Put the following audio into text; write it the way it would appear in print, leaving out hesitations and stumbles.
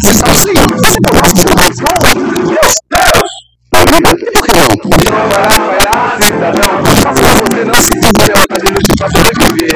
Assim, você conhece o Vascão? Meu Deus! Por que não? Não vai lá, não. Não faça você não se quiser fazer isso pra sobreviver.